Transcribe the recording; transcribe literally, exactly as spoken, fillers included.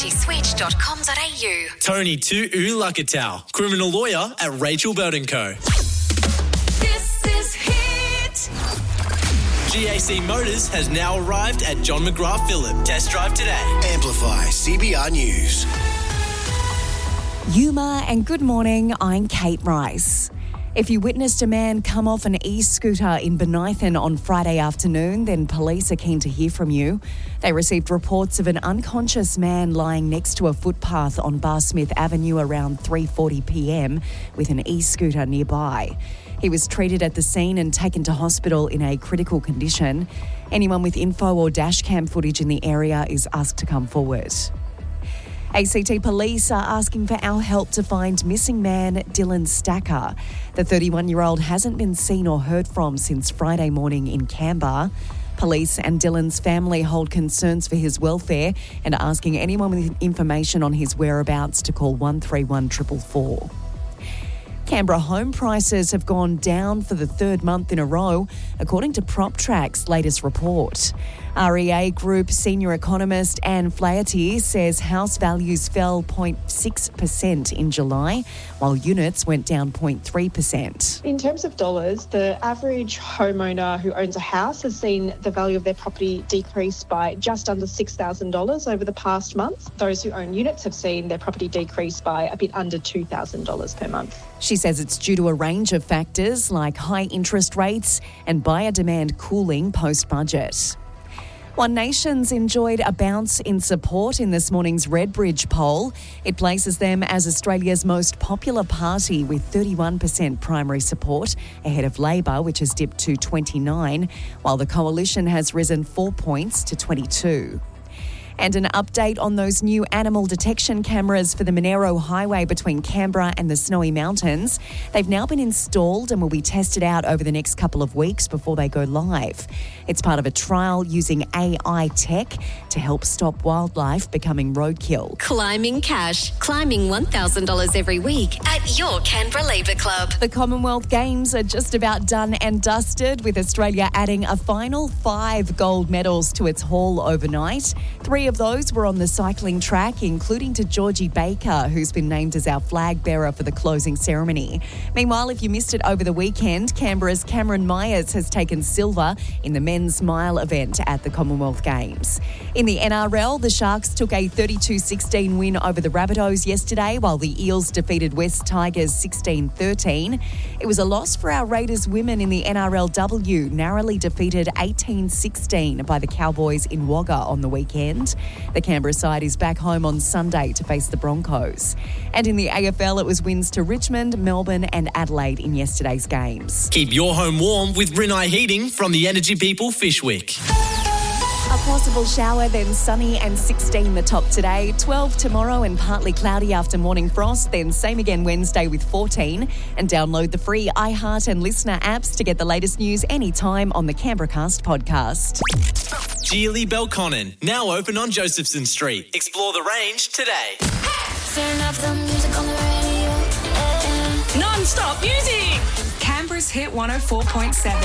community switch dot com dot a u. Tony Tu'u Lakatau, criminal lawyer at Rachel Bird and Co. This is Hit. G A C Motors has now arrived at John McGrath Phillip. Test drive today. Amplify C B R News. Yuma and good morning, I'm Kate Rice. If you witnessed a man come off an e-scooter in Benithan on Friday afternoon, then police are keen to hear from you. They received reports of an unconscious man lying next to a footpath on Bar Smith Avenue around three forty p m with an e-scooter nearby. He was treated at the scene and taken to hospital in a critical condition. Anyone with info or dashcam footage in the area is asked to come forward. A C T police are asking for our help to find missing man Dylan Stacker. The thirty-one-year-old hasn't been seen or heard from since Friday morning in Canberra. Police and Dylan's family hold concerns for his welfare and are asking anyone with information on his whereabouts to call one three one four four four. Canberra home prices have gone down for the third month in a row, according to PropTrack's latest report. R E A Group senior economist Anne Flaherty says house values fell zero point six percent in July, while units went down zero point three percent. In terms of dollars, the average homeowner who owns a house has seen the value of their property decrease by just under six thousand dollars over the past month. Those who own units have seen their property decrease by a bit under two thousand dollars per month. She says it's due to a range of factors like high interest rates and buyer demand cooling post-budget. One Nation's enjoyed a bounce in support in this morning's Redbridge poll. It places them as Australia's most popular party with thirty-one percent primary support, ahead of Labor, which has dipped to twenty-nine, while the Coalition has risen four points to twenty-two. And an update on those new animal detection cameras for the Monero Highway between Canberra and the Snowy Mountains. They've now been installed and will be tested out over the next couple of weeks before they go live. It's part of a trial using A I tech to help stop wildlife becoming roadkill. Climbing cash. Climbing one thousand dollars every week at your Canberra Labour Club. The Commonwealth Games are just about done and dusted, with Australia adding a final five gold medals to its haul overnight. Three of those were on the cycling track, including to Georgie Baker, who's been named as our flag bearer for the closing ceremony. Meanwhile, if you missed it over the weekend, Canberra's Cameron Myers has taken silver in the men's mile event at the Commonwealth Games. In the N R L, the Sharks took a thirty-two sixteen win over the Rabbitohs yesterday, while the Eels defeated West Tigers sixteen thirteen. It was a loss for our Raiders women in the N R L W, narrowly defeated eighteen sixteen by the Cowboys in Wagga on the weekend. The Canberra side is back home on Sunday to face the Broncos. And in the A F L, it was wins to Richmond, Melbourne and Adelaide in yesterday's games. Keep your home warm with Rinnai Heating from the Energy People Fishwick. A possible shower, then sunny and sixteen the top today, twelve tomorrow and partly cloudy after morning frost, then same again Wednesday with fourteen. And download the free iHeart and Listener apps to get the latest news anytime on the Canberracast podcast. Geely Belconnen, now open on Josephson Street. Explore the range today. Turn up the music on the radio. Non-stop music! Canberra's Hit one oh four point seven.